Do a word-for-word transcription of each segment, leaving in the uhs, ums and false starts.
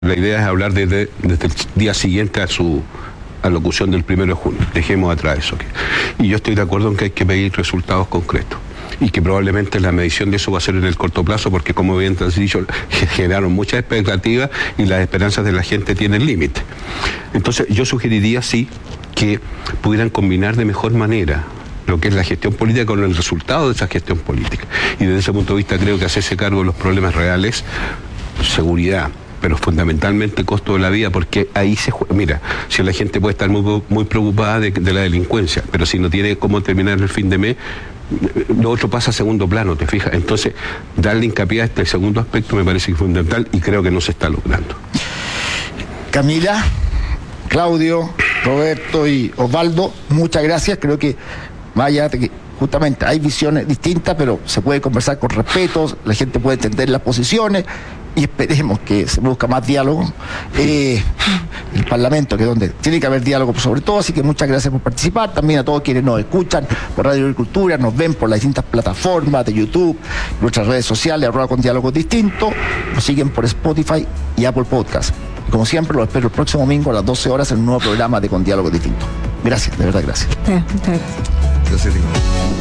La idea es hablar desde, desde el día siguiente a su alocución del primero de junio. Dejemos atrás eso. Y yo estoy de acuerdo en que hay que pedir resultados concretos. Y que probablemente la medición de eso va a ser en el corto plazo, porque como bien te has dicho, generaron muchas expectativas y las esperanzas de la gente tienen límite. Entonces yo sugeriría, sí, que pudieran combinar de mejor manera lo que es la gestión política con el resultado de esa gestión política. Y desde ese punto de vista creo que hacerse cargo de los problemas reales, seguridad, pero fundamentalmente costo de la vida, porque ahí se juega. Mira, si la gente puede estar muy, muy preocupada de, de la delincuencia, pero si no tiene cómo terminar el fin de mes, lo otro pasa a segundo plano, ¿te fijas? Entonces, darle hincapié a este segundo aspecto me parece que es fundamental y creo que no se está logrando. Camila, Claudio, Roberto y Osvaldo, muchas gracias. Creo que vaya que justamente hay visiones distintas, pero se puede conversar con respeto, la gente puede entender las posiciones y esperemos que se busque más diálogo. Eh, el Parlamento, que es donde tiene que haber diálogo sobre todo, así que muchas gracias por participar. También a todos quienes nos escuchan por Radio Agricultura, nos ven por las distintas plataformas de YouTube, nuestras redes sociales, arroba con diálogos distintos, nos siguen por Spotify y Apple Podcast. Y como siempre, los espero el próximo domingo a las doce horas en un nuevo programa de Con Diálogos Distintos. Gracias, de verdad, gracias. Eh, gracias. Gracias, Diego.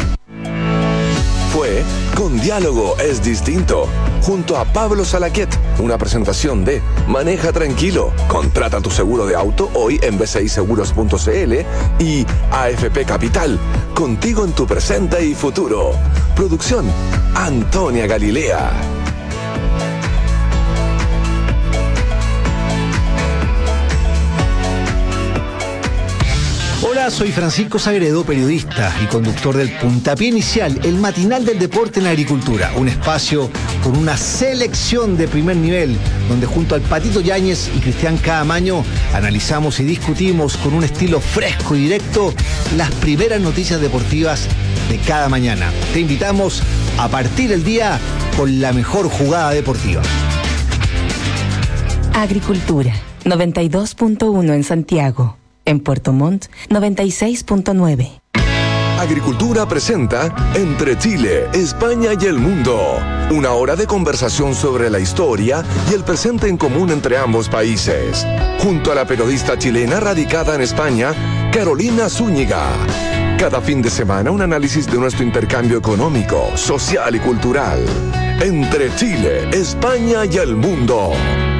Fue Con Diálogo es Distinto, junto a Pablo Salaquet, una presentación de Maneja Tranquilo, contrata tu seguro de auto hoy en b c i seguros punto c l y A F P Capital, contigo en tu presente y futuro. Producción, Antonia Galilea. Hola, soy Francisco Sagredo, periodista y conductor del Puntapié Inicial, el matinal del deporte en la agricultura. Un espacio con una selección de primer nivel, donde junto al Patito Yáñez y Cristian Caamaño analizamos y discutimos con un estilo fresco y directo las primeras noticias deportivas de cada mañana. Te invitamos a partir el día con la mejor jugada deportiva. Agricultura, noventa y dos punto uno en Santiago. En Puerto Montt, noventa y seis punto nueve. Agricultura presenta Entre Chile, España y el Mundo. Una hora de conversación sobre la historia y el presente en común entre ambos países. Junto a la periodista chilena radicada en España, Carolina Zúñiga. Cada fin de semana un análisis de nuestro intercambio económico, social y cultural. Entre Chile, España y el Mundo.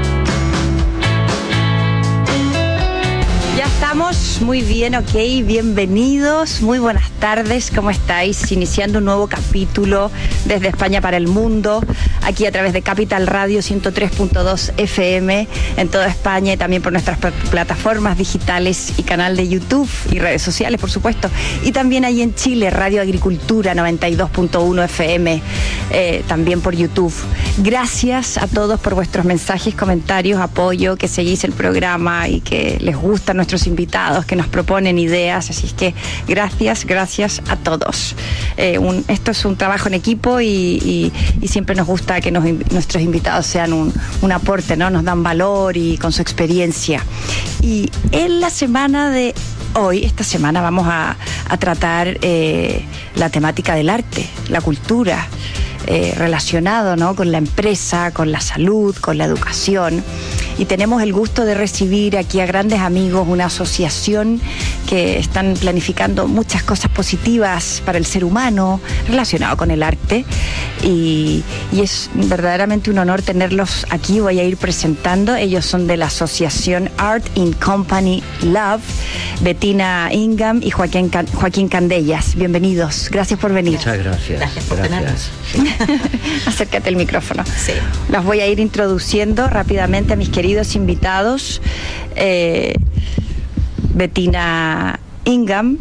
Ya estamos muy bien, ok, bienvenidos, muy buenas tardes, ¿cómo estáis? Iniciando un nuevo capítulo desde España para el mundo, aquí a través de Capital Radio ciento tres punto dos F M en toda España y también por nuestras plataformas digitales y canal de YouTube y redes sociales, por supuesto. Y también ahí en Chile, Radio Agricultura noventa y dos punto uno F M, eh, también por YouTube. Gracias a todos por vuestros mensajes, comentarios, apoyo, que seguís el programa y que les gustan nuestros invitados, que nos proponen ideas, así es que gracias, gracias a todos. Eh, un, esto es un trabajo en equipo y, y, y siempre nos gusta que nos, nuestros invitados sean un, un aporte, ¿no? Nos dan valor y con su experiencia. Y en la semana de hoy, esta semana vamos a, a tratar eh, la temática del arte, la cultura, eh, relacionado, ¿no? Con la empresa, con la salud, con la educación. Y tenemos el gusto de recibir aquí a grandes amigos, una asociación que están planificando muchas cosas positivas para el ser humano relacionado con el arte. Y, y es verdaderamente un honor tenerlos aquí. Voy a ir presentando. Ellos son de la asociación Art in Company Love, Bettina Ingham y Joaquín, Can- Joaquín Candellas. Bienvenidos. Gracias por venir. Muchas gracias. Gracias por gracias. Acércate al micrófono. Sí. Las voy a ir introduciendo rápidamente a mis queridos invitados. Eh, Bettina Ingham.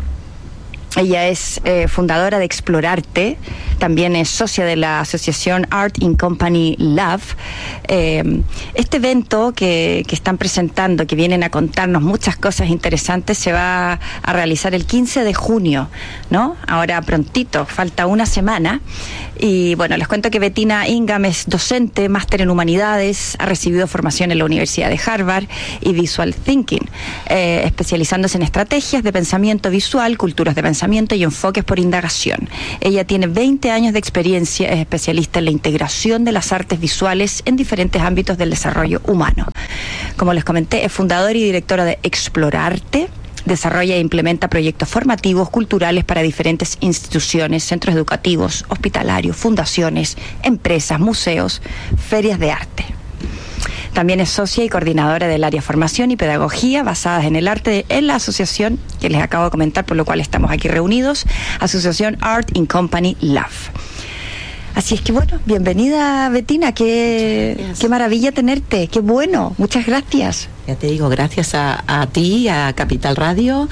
Ella es eh, fundadora de Explorarte, también es socia de la asociación Art in Company Love. Eh, este evento que, que están presentando, que vienen a contarnos muchas cosas interesantes, se va a realizar el quince de junio, ¿no? Ahora prontito, falta una semana. Y bueno, les cuento que Bettina Ingham es docente, máster en Humanidades, ha recibido formación en la Universidad de Harvard y Visual Thinking, eh, especializándose en estrategias de pensamiento visual, culturas de pensamiento pensamiento y enfoques por indagación. Ella tiene veinte años de experiencia, es especialista en la integración de las artes visuales en diferentes ámbitos del desarrollo humano. Como les comenté, es fundadora y directora de Explorarte. Desarrolla e implementa proyectos formativos, culturales para diferentes instituciones, centros educativos, hospitalarios, fundaciones, empresas, museos, ferias de arte. También es socia y coordinadora del área Formación y Pedagogía basadas en el arte en la asociación que les acabo de comentar, por lo cual estamos aquí reunidos, Asociación Art in Company Love. Así es que bueno, bienvenida Bettina, qué, qué maravilla tenerte, qué bueno, muchas gracias. Ya te digo, gracias a, a ti, a Capital Radio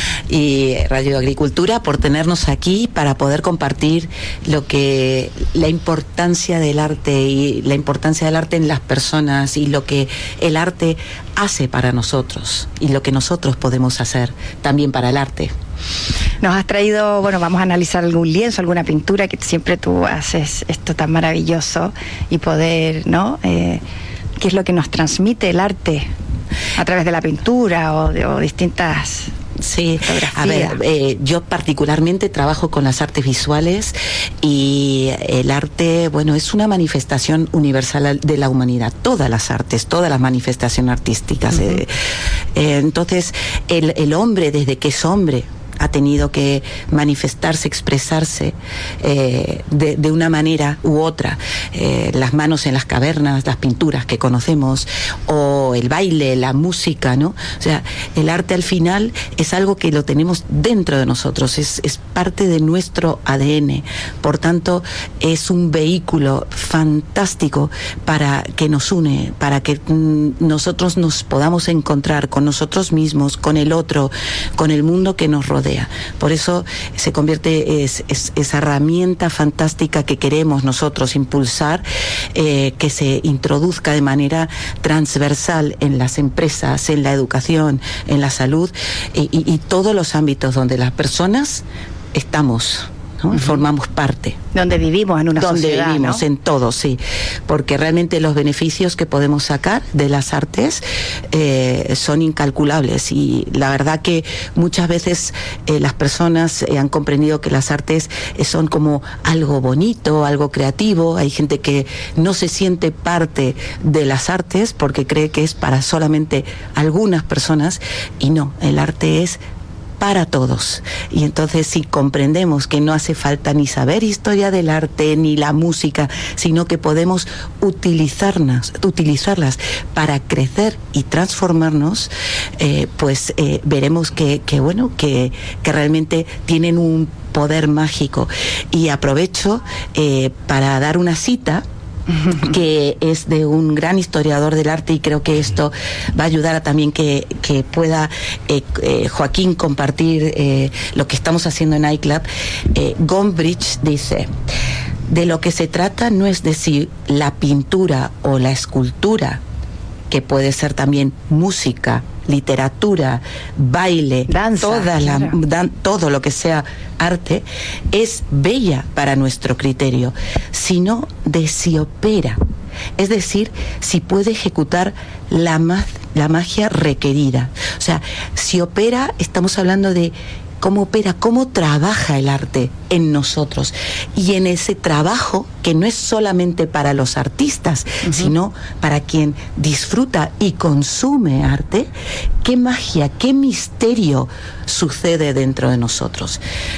y Radio Agricultura por tenernos aquí para poder compartir lo que la importancia del arte y la importancia del arte en las personas y lo que el arte hace para nosotros y lo que nosotros podemos hacer también para el arte. Nos has traído, bueno, vamos a analizar algún lienzo, alguna pintura, que siempre tú haces esto tan maravilloso y poder, ¿no? Eh, ¿qué es lo que nos transmite el arte a través de la pintura o de o distintas... Sí, a ver, eh, yo particularmente trabajo con las artes visuales y el arte, bueno, es una manifestación universal de la humanidad, todas las artes, todas las manifestaciones artísticas. Uh-huh. eh, eh, entonces, el, el hombre, desde que es hombre, ha tenido que manifestarse, expresarse eh, de, de una manera u otra. Eh, las manos en las cavernas, las pinturas que conocemos, o el baile, la música, ¿no? O sea, el arte al final es algo que lo tenemos dentro de nosotros, es, es parte de nuestro A D N. Por tanto, es un vehículo fantástico para que nos une, para que mm, nosotros nos podamos encontrar con nosotros mismos, con el otro, con el mundo que nos rodea. Por eso se convierte es, es, esa herramienta fantástica que queremos nosotros impulsar, eh, que se introduzca de manera transversal en las empresas, en la educación, en la salud y, y, y todos los ámbitos donde las personas estamos, ¿no? Uh-huh. Formamos parte. Donde vivimos en una donde sociedad, Donde vivimos, ¿no? En todo, sí. Porque realmente los beneficios que podemos sacar de las artes eh, son incalculables. Y la verdad que muchas veces eh, las personas eh, han comprendido que las artes eh, son como algo bonito, algo creativo. Hay gente que no se siente parte de las artes porque cree que es para solamente algunas personas. Y no, el arte es para todos. Y entonces si comprendemos que no hace falta ni saber historia del arte ni la música, sino que podemos utilizarlas, utilizarlas para crecer y transformarnos, eh, pues eh, veremos que, que bueno, que, que realmente tienen un poder mágico. Y aprovecho eh, para dar una cita que es de un gran historiador del arte, y creo que esto va a ayudar a también que, que pueda eh, eh, Joaquín compartir eh, lo que estamos haciendo en iClub. eh, Gombrich dice: de lo que se trata no es de si la pintura o la escultura, que puede ser también música, literatura, baile, danza, toda la, claro. dan, todo lo que sea arte, es bella para nuestro criterio, sino de si opera, es decir, si puede ejecutar la, ma la magia requerida. O sea, si opera, estamos hablando de cómo opera, cómo trabaja el arte en nosotros. Y en ese trabajo, que no es solamente para los artistas, uh-huh. sino para quien disfruta y consume arte, qué magia, qué misterio sucede dentro de nosotros.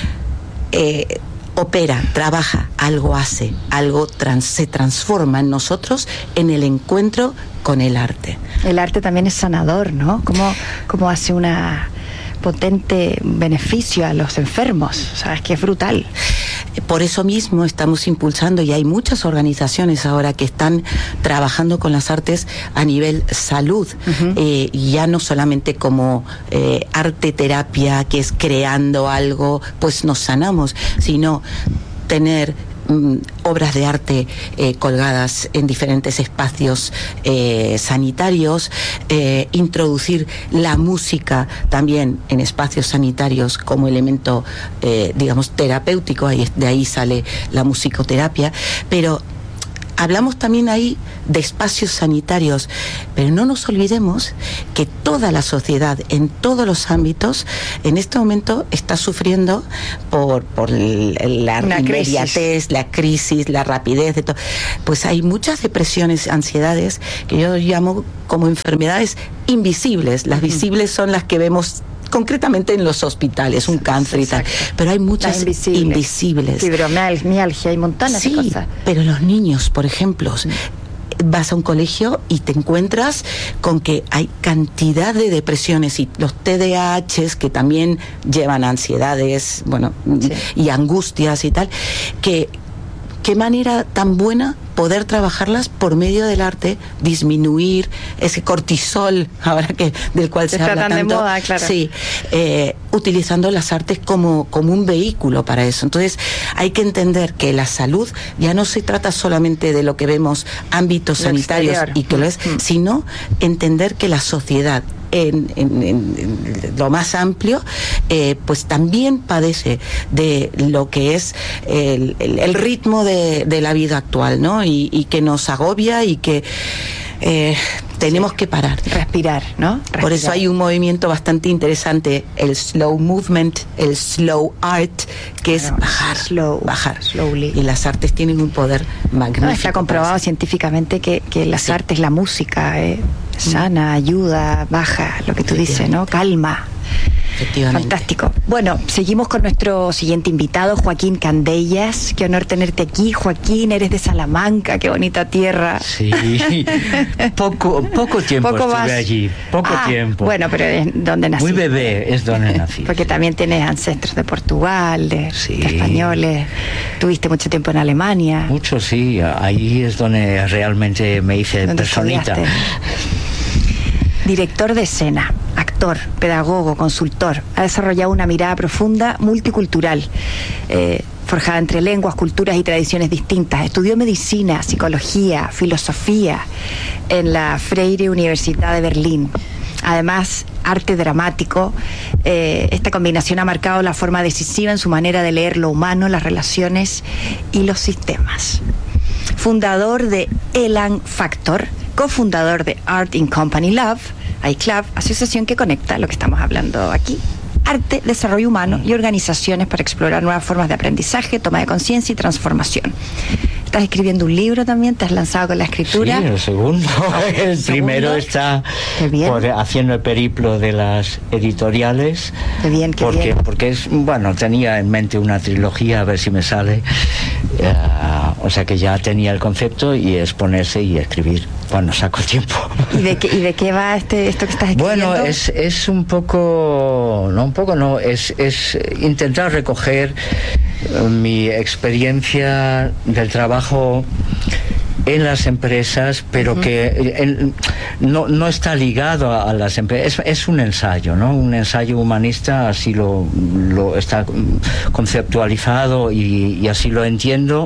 Eh, opera, trabaja, algo hace, algo trans, se transforma en nosotros en el encuentro con el arte. El arte también es sanador, ¿no? Cómo, cómo hace una potente beneficio a los enfermos, o sea, es que es brutal. Por eso mismo estamos impulsando, y hay muchas organizaciones ahora que están trabajando con las artes a nivel salud, uh-huh. eh, ya no solamente como eh, arte terapia, que es creando algo, pues nos sanamos, sino tener mm, obras de arte eh, colgadas en diferentes espacios eh, sanitarios, eh, introducir la música también en espacios sanitarios como elemento, eh, digamos, terapéutico, ahí, de ahí sale la musicoterapia, pero hablamos también ahí de espacios sanitarios, pero no nos olvidemos que toda la sociedad, en todos los ámbitos, en este momento está sufriendo por, por la Una inmediatez, crisis. la crisis, la rapidez de todo. Pues hay muchas depresiones, ansiedades, que yo llamo como enfermedades invisibles. Las visibles son las que vemos concretamente en los hospitales, un cáncer y tal, Exacto. pero hay Las muchas invisibles. invisibles. Fibromialgia, hay montones Sí, de cosas. pero los niños, por ejemplo, vas a un colegio y te encuentras con que hay cantidad de depresiones y los T D A Hs que también llevan ansiedades, bueno, Sí. y angustias y tal, que qué manera tan buena poder trabajarlas por medio del arte, disminuir ese cortisol, ahora que del cual se Está habla tan de tanto. moda, claro. Sí, eh, utilizando las artes como, como un vehículo para eso. Entonces, hay que entender que la salud ya no se trata solamente de lo que vemos ámbitos Lo sanitarios exterior. y que lo es, Mm. sino entender que la sociedad en, en- en- en lo más amplio, eh, pues también padece de lo que es el, el- el ritmo de, de la vida actual, ¿no? Y, y que nos agobia y que eh, tenemos que parar. Respirar, ¿no? Por eso Respirar. hay un movimiento bastante interesante, el slow movement, el slow art, que es Claro, bajar, slow, bajar. slowly. Y las artes tienen un poder magnífico. No, está comprobado para eso. científicamente que, que las Sí. artes, la música, eh, sana, ayuda, baja, lo que tú dices, ¿no? Calma. Efectivamente. Fantástico. Bueno, seguimos con nuestro siguiente invitado, Joaquín Candellas. Qué honor tenerte aquí. Joaquín, eres de Salamanca, qué bonita tierra. Sí, poco, poco tiempo Poco estuve más. allí, poco Ah, tiempo. Bueno, pero es donde nací. Muy bebé es donde nací. Porque también tienes ancestros de Portugal, de, Sí. de españoles. Tuviste mucho tiempo en Alemania. Mucho, sí, ahí es donde realmente me hice ¿Dónde personita. estudiaste? Director de escena, actor, pedagogo, consultor. Ha desarrollado una mirada profunda, multicultural, eh, forjada entre lenguas, culturas y tradiciones distintas. Estudió medicina, psicología, filosofía en la Freire Universidad de Berlín. Además, arte dramático. Eh, esta combinación ha marcado la forma decisiva en su manera de leer lo humano, las relaciones y los sistemas. Fundador de Elan Factor, cofundador de Art in Company Love, iClub, asociación que conecta lo que estamos hablando aquí: arte, desarrollo humano y organizaciones para explorar nuevas formas de aprendizaje, toma de conciencia y transformación. Estás escribiendo un libro también, te has lanzado con la escritura. Sí, el segundo. El segundo. primero está Qué bien. por- haciendo el periplo de las editoriales. Qué bien, qué porque, bien. Porque es, bueno, tenía en mente una trilogía, a ver si me sale. Eh, o sea que ya tenía el concepto y es ponerse y escribir cuando saco tiempo. ¿Y de qué, y de qué va este, esto que estás escribiendo? Bueno, es, es un poco, no un poco, no, es, es intentar recoger eh, mi experiencia del trabajo en las empresas, pero que eh, en- no, no está ligado a, a las empresas. Es, es un ensayo, ¿no? Un ensayo humanista, así lo, lo está mm, conceptualizado y, y así lo entiendo.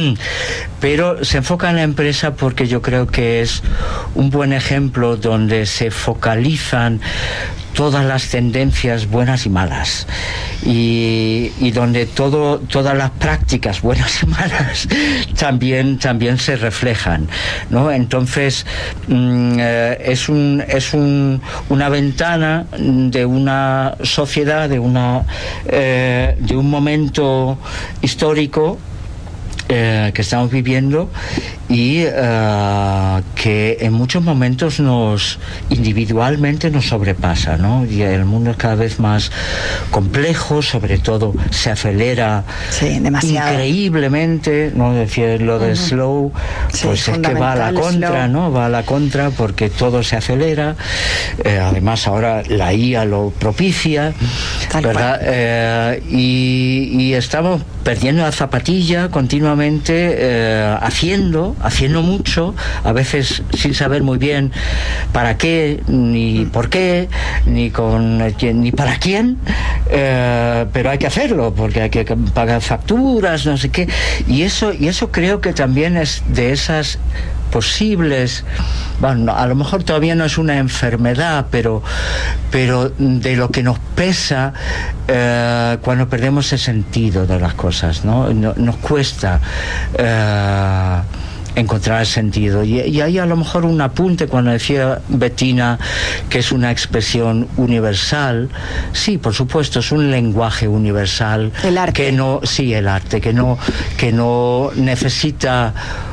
Pero se enfoca en la empresa porque yo creo que es un buen ejemplo donde se focalizan todas las tendencias buenas y malas y, y donde todo todas las prácticas buenas y malas también también se reflejan, ¿no? Entonces mm, eh, es un es un, una ventana de una sociedad, de una eh, de un momento histórico Eh, que estamos viviendo y eh, que en muchos momentos nos individualmente nos sobrepasa, ¿no? Y el mundo es cada vez más complejo, sobre todo se acelera Sí, demasiado. increíblemente, no decir lo de slow, Sí, pues es que va a la fundamental, contra, slow. ¿no? Va a la contra porque todo se acelera. Eh, además ahora la I A lo propicia, Tal ¿verdad? Eh, y, y estamos perdiendo la zapatilla continuamente, eh, haciendo, haciendo mucho, a veces sin saber muy bien para qué, ni por qué, ni con quién, ni para quién, eh, pero hay que hacerlo, porque hay que pagar facturas, no sé qué, y eso, y eso creo que también es de esas posibles, bueno, a lo mejor todavía no es una enfermedad, pero, pero de lo que nos pesa eh, cuando perdemos el sentido de las cosas, ¿no? No- nos cuesta eh, encontrar sentido. Y, y hay a lo mejor un apunte cuando decía Bettina que es una expresión universal. Sí, por supuesto, es un lenguaje universal. El arte. Que no, sí, el arte, que no, que no necesita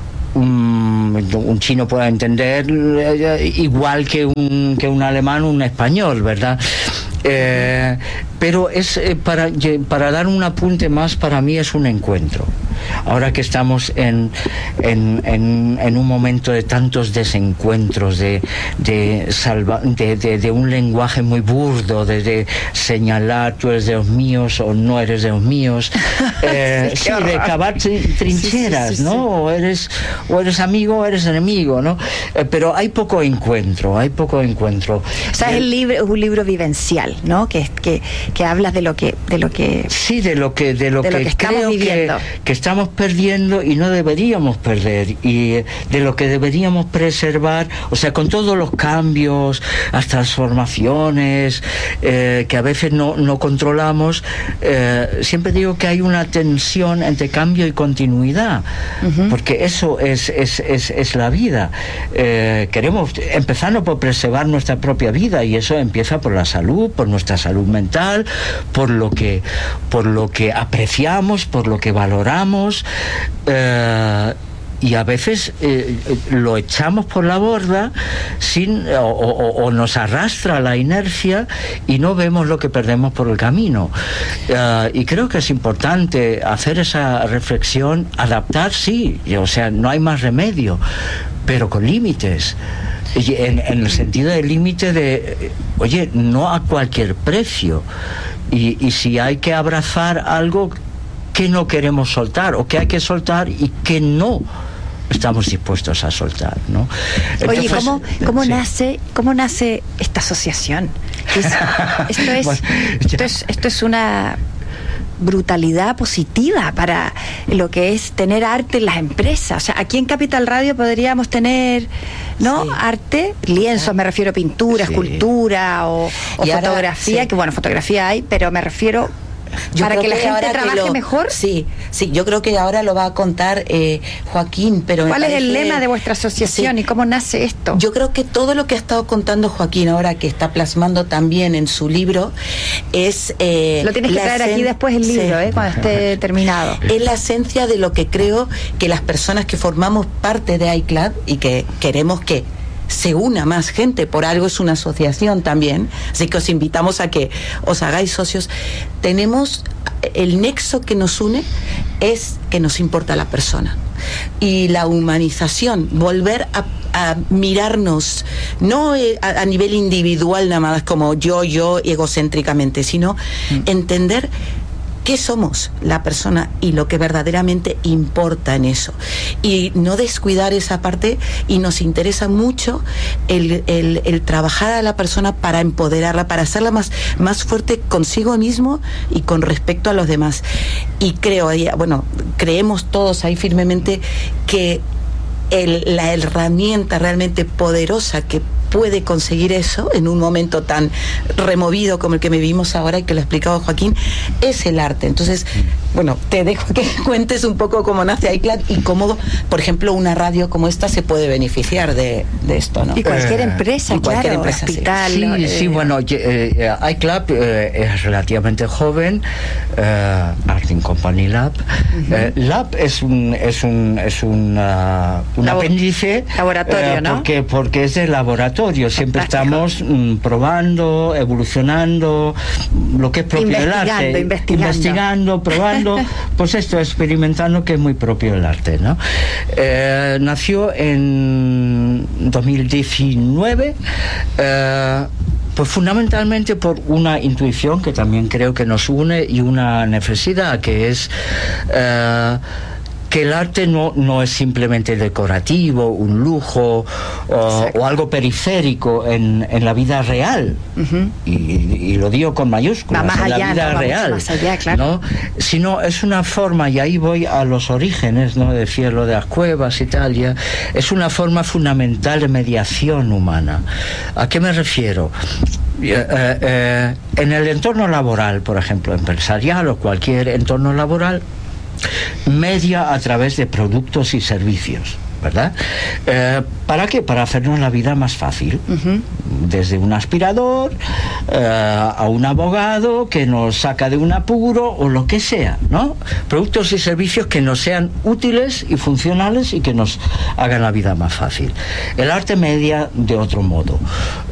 un, un chino pueda entender eh, igual que un, que un alemán, un español, ¿verdad? Eh, pero es eh, para, para dar un apunte más, para mí es un encuentro. Ahora que estamos en, en, en, en un momento de tantos desencuentros, de, de, salva, de, de, de un lenguaje muy burdo, de, de señalar tú eres de los míos o no eres de los míos, eh, sí, sí, de cavar trincheras, sí, sí, sí, ¿no? Sí. O eres, o eres amigo o eres enemigo, ¿no? Eh, pero hay poco encuentro, hay poco encuentro. O sea, es, el libro, es un libro vivencial, ¿no? Que, que, que hablas de lo que, de lo que... Sí, de lo que, de lo de que, lo que estamos creo viviendo. Que, que estamos perdiendo y no deberíamos perder, y de lo que deberíamos preservar, o sea, con todos los cambios, las transformaciones eh, que a veces no, no controlamos, eh, siempre digo que hay una tensión entre cambio y continuidad, uh-huh. porque eso es, es, es, es la vida. Eh, queremos, empezando por preservar nuestra propia vida, y eso empieza por la salud, por nuestra salud mental, por lo que, por lo que apreciamos, por lo que valoramos. Eh, y a veces eh, lo echamos por la borda sin o, o, o nos arrastra la inercia y no vemos lo que perdemos por el camino. Eh, y creo que es importante hacer esa reflexión, adaptar, sí, o sea, no hay más remedio, pero con límites. En, en el sentido del límite de, oye, no a cualquier precio. Y, y si hay que abrazar algo que no queremos soltar, o que hay que soltar y que no estamos dispuestos a soltar, ¿no? Oye, Entonces, ¿cómo, cómo sí. nace cómo nace esta asociación? Es, esto es bueno, esto es esto es una brutalidad positiva para lo que es tener arte en las empresas. O sea, aquí en Capital Radio podríamos tener, ¿no? Sí. Arte, lienzos, me refiero a pintura, sí. escultura o, o fotografía, ahora, sí. que bueno, fotografía hay, pero me refiero Yo para que la que gente trabaje lo, mejor. Sí, sí, yo creo que ahora lo va a contar eh, Joaquín, pero ¿cuál es parece, el lema de vuestra asociación sí. y cómo nace esto? Yo creo que todo lo que ha estado contando Joaquín ahora, que está plasmando también en su libro, es eh, lo tienes que traer aquí después el libro, sí. eh, cuando esté terminado. Es la esencia de lo que creo que las personas que formamos parte de iClub y que queremos que se una más gente, por algo es una asociación también, así que os invitamos a que os hagáis socios. Tenemos el nexo que nos une es que nos importa la persona y la humanización, volver a, a mirarnos no a, a nivel individual nada más como yo, yo egocéntricamente, sino mm. entender qué somos la persona y lo que verdaderamente importa en eso, y no descuidar esa parte. Y nos interesa mucho el, el, el trabajar a la persona para empoderarla, para hacerla más, más fuerte consigo mismo y con respecto a los demás. Y creo, bueno, creemos todos ahí firmemente que el, la herramienta realmente poderosa que puede conseguir eso en un momento tan removido como el que vivimos ahora, y que lo ha explicado Joaquín, es el arte. Entonces, bueno, te dejo que cuentes un poco cómo nace iClub y cómo, por ejemplo, una radio como esta se puede beneficiar de, de esto, ¿no? Y cualquier eh, empresa, y cualquier claro, empresa, hospital. Sí, eh, sí, bueno, eh, iClub eh, es relativamente joven, eh, Art Company Lab. Uh-huh. eh, Lab es un es un es un, uh, un Labo- apéndice, laboratorio, eh, ¿no? Porque porque es de laboratorio. Siempre Fantástico. estamos mm, probando, evolucionando lo que es propio del arte, investigando, investigando, probando, pues esto, experimentando, que es muy propio del arte, ¿no? Eh, nació en dos mil diecinueve. Eh, Pues fundamentalmente por una intuición que también creo que nos une y una necesidad que es eh, que el arte no, no es simplemente decorativo, un lujo o, o algo periférico en, en la vida real. Uh-huh. y, y lo digo con mayúsculas, va más en allá, la vida no, va real, mucho más allá, claro. ¿no? Sino es una forma, y ahí voy a los orígenes, ¿no? Decía lo de las cuevas y tal, ya, es una forma fundamental de mediación humana. ¿A qué me refiero? Eh, eh, en el entorno laboral, por ejemplo, empresarial o cualquier entorno laboral, media a través de productos y servicios, ¿verdad? Eh, ¿Para qué? Para hacernos la vida más fácil. Uh-huh. Desde un aspirador eh, a un abogado que nos saca de un apuro o lo que sea, ¿no? Productos y servicios que nos sean útiles y funcionales y que nos hagan la vida más fácil. El arte media de otro modo.